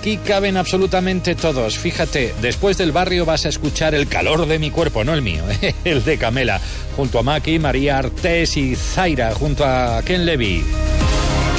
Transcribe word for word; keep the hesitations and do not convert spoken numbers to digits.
aquí caben absolutamente todos. Fíjate, después del barrio vas a escuchar el calor de mi cuerpo, no el mío, ¿eh? El de Camela, junto a Maki, María Artés y Zaira, junto a Ken Levy.